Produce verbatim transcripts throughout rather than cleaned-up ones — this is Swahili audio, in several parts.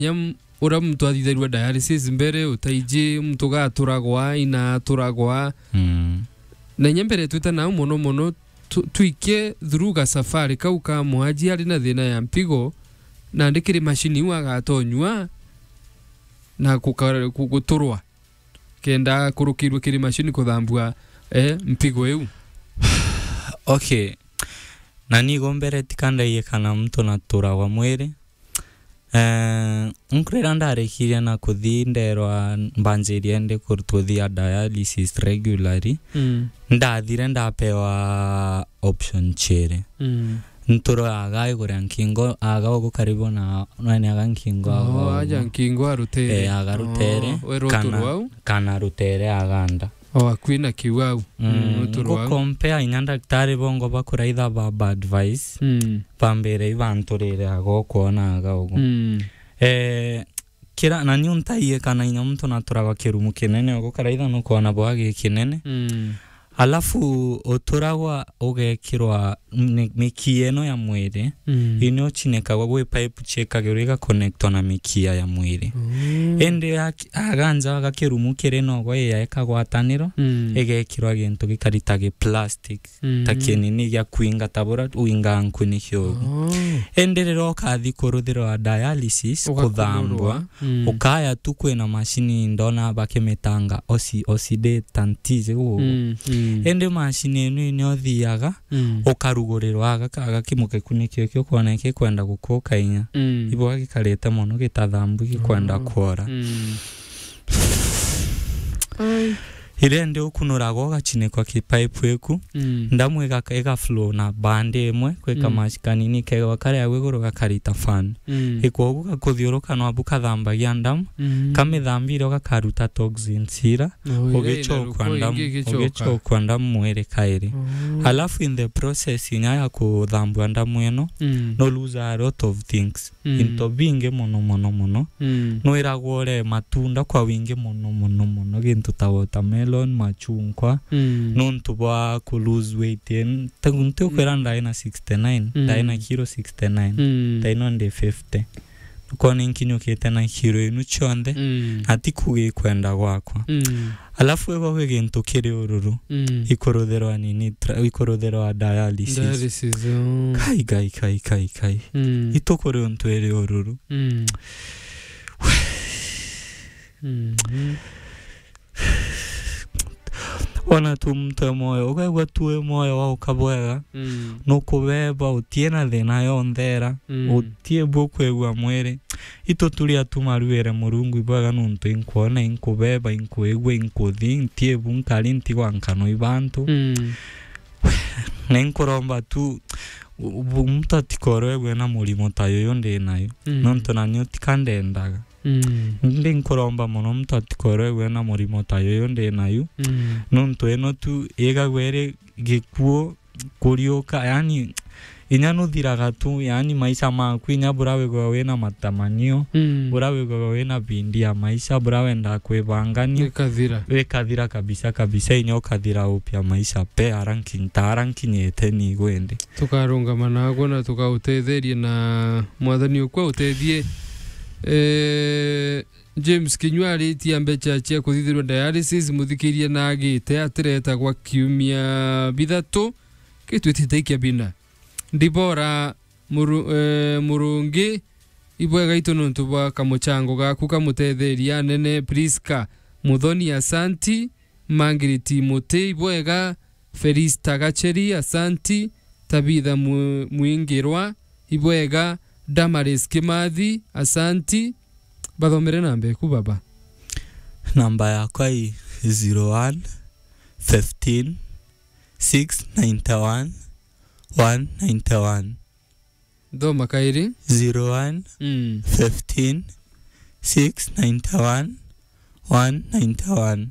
nyam ura mtu athithairwa dialysis mbere utaiji mtu gaturagwa ina turagwa mm. na nyambere twita na mono mono tuike thuruga safari kau ka muhaji ari na thina ya mpigo na ndikiri machine wa gatonywa na kuguturwa kenda kurukirwe kiri machine kuthambua eh mpigo eu. Okay, na nigo mbere tikanda iye kana mtu na turagwa mwiri eh nkurera ndarekiria na kuthi nderwa mbanjiria ndi kurtuthia dialysis regularly mm. ndathire ndapewa option chere mm. ntoro aga igura nkingo aga ogo karibu na nani aga nkingo oh aja nkingo arutere eh aga rutere oh, kana kana rutere aganda oh akwina kiwau mm go compare ina daktari bongo bakuraitha baba advice mm. pambere ivantorere ago kuona aga ogo mm. eh kira na nyunta iye kana ina mtu naturaga kirumu kinene ogo karaitha no kuona boage kinene mm. alafu oturagwa ogekirwa mikieno ya mwiri mm. ino chinekagwa gwe pipe chekagirega connect na mikia ya mwiri mm. ende aganja agakirumu kireno gwa ya ekagwataniro mm. egekirwa gintu gikaritage plastic mm. takinini gya kuinga tabura uinga nkuni hyo oh. ende rero kathi kuruthirwa dialysis kuthambwa mm. ukaya tu kwena machine ndona bakemetanga osi oside tantize go mm. mm. ende machine ino ni othiaga mm. ukarugurerwa aga kimuke kunikio kyo kwana ke kwenda gukoka inya mm. ibo agikarete mono gitathambu gikwenda mm. kwora mm. ai ile ndio kunurago gachine kwa kipipe eku mm. ndamwe gaka ega flow na bande emwe kweka mm. mashikani ni kega kare yawe goro gakarita fan mm. iko gakuthiuruka no abuka thamba gya ndamu mm. kame thambiro gakaruta toxin sira oh, ogechokwa ndamu ogechokwa ndamu mwere kaire oh. alafu in the process nya ya kuthambwa ndamu eno mm. no lose a lot of things mm. into binge mono mono mono mm. no iragore matunda kwa wingi mono mono mono gintu ta watermelon machungwa mm. no ntubwa ku lose weight en tagunte kwera ndaina sixty-nine mm. ndaina kilo sixty-nine mm. ndaina nde fifty kone nkinyo kete na kilo inu chonde mm. ati kuge kwenda gwakwa mm. alafu ego kwe gintu kiri ururu mm. ikorodherwa nini ikorodherwa dialysis dialysis oh. kai kai kai kai kai mm. itokore ontwere ururu mm. mm. wana tumte moyo ukagwa tuwe moyo wa ukabwega mm. no kubeba utiena thina yonthera mm. utie bokwegwa mwere ito tulia tumaruere murungu ibwaga nuntu inkuona inkubeba inkuegwe inkuthi ntie bunkali ntigwa nkano ibantu mm. na inkuromba tu mtu atikorogwe na mulimo tayo yonde nayo mm. nonto na nyoti kandendaga mm. ndi nkuromba mono mtu atikorogwe na mulimo tayo yonde nayo mm. nonto eno tu ega gwere gikuo kurioka yani inya nuthiraga tu yani maisha maku inya burawe gwa wena matamanio mm. burawe gwa wena bindi ya maisha burawe nda kwebangania kathira we kathira kabisa kabisa inya ukathira upya maisha pe aranking taranking yete ni gwende tukarunga manago na tukautetherie na mwathani ukwa utethie eh James Kinywari tiambe chache kuthithirwa dialysis muthikirie na agite atireta gwa kiumia bithatu kitwitite kia bina ndibora muru, e, murungi ibwega ito nuntu bwa kamuchango gaku kamutetheria nene Priska Muthoni asanti Mangiriti Muti ibwega Felista Gacheri asanti Tabitha Muingirwa ibwega Damaris Kimathi asanti bathomere nambe ku baba namba yakwa i zero one fifteen six ninety-one one ninety-one Doma kairi zero one mm. fifteen six ninety-one one ninety-one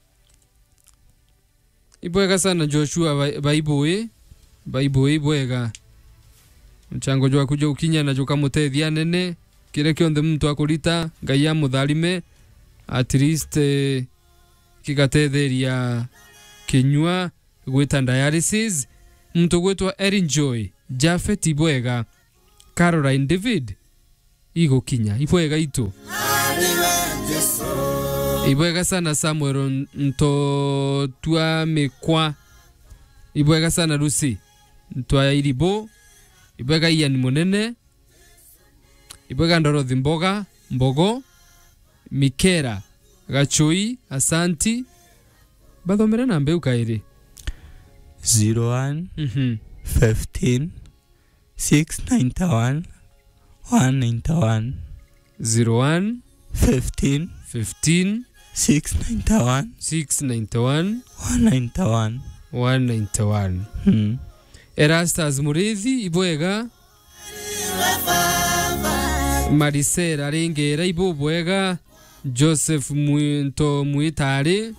ibwega sana Joshua Baibui Baibui ibwega mchango jwa kuja ukinya na joka mutethia nene kire kionde mtu akurita ngai ya mutharime at least eh, kigatetheria kinywa gwita dialysis mtu gwetwa Erin Joy Jafet ibwega Caroline David igokinya ibwega itu ibwega sana Samuel nto tua mekwa ibwega sana Lucy ntwa iribo ibwega Ian Munene ibwega Ndorothi Mboga Mbogo Mikera Gachui asanti bathomera nambe ukaire zero one mhm fifteen six ninety one one ninety one zero one fifteen fifteen six ninety one six ninety one one ninety one one ninety one hmm Erastus Murithi ibwega Marisera Rengera ibubwega Joseph Mwinto Mwitari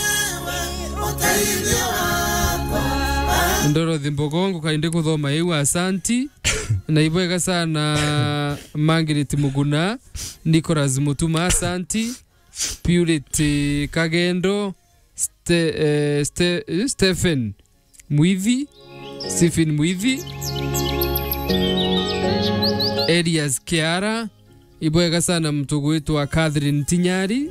Ndorothi Mbogongo kainde kuthoma eu asanti na ibwega sana Margaret Muguna Nicholas Mutuma asanti Purity Kagendo Ste, eh, Ste, eh, Stephen Mwithi Stephen Mwithi Elias Kiara ibwega sana mtugu wetu wa Catherine Tinyari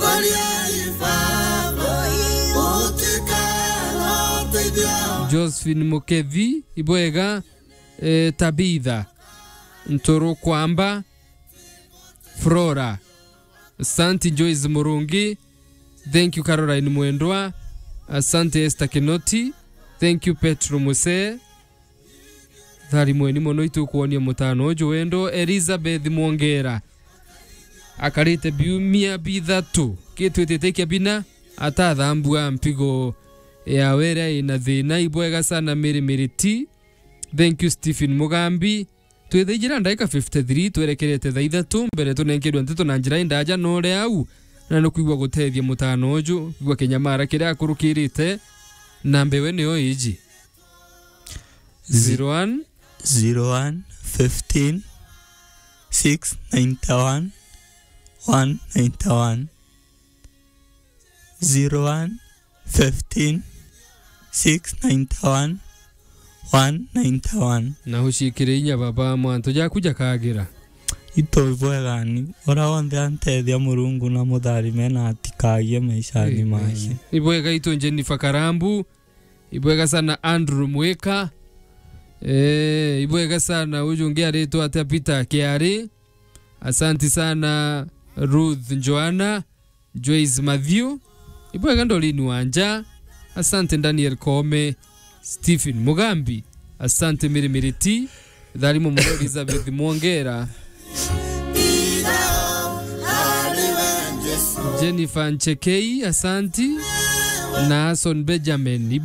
Josephine Mukevi ibwega e, Tabitha Ntoro Kwamba Flora Asante Joyce Murungi thank you Caroline Mwendwa asante Esther Kinoti thank you Petro Muse thari mweni mono itu kuonia mutano ojo wendo Elizabeth Mwongera akarite biumia bithatu kitu itetekia bina atathambua mpigo ya wera ina thina ibwega sana Miri Miriti thank you Stephen Mugambi twithijira ndaika fifty-three twerekerete tha ithatu mbere tunenkerwa nteto na njira indaja nore au na no kuigwa gutethia mutano ojo igwa Kenyamara kiria kurukirite nambe we niyo iji zero one zero one fifteen six ninety one one ninety one zero one fifteen six ninety one one ninety one na hushikire inya baba mwanto ja kuja kagira ito ibwegani ora wonde antethia Murungu na muthari mena atikagie maishani make ibwega ito Jennifer Karambu ibwega sana Andrew Mweka eh ibwega sana ujungia areto ata Peter Kiari asanti sana Ruth Joanna Joyce Matthew ibwega Ndolini Wanja asante Daniel Kome Stephen Mugambi asante Miri Miriti dhalimu Mwana Elizabeth Mwongera Jennifer Nchekei asanti na Ason Benjamin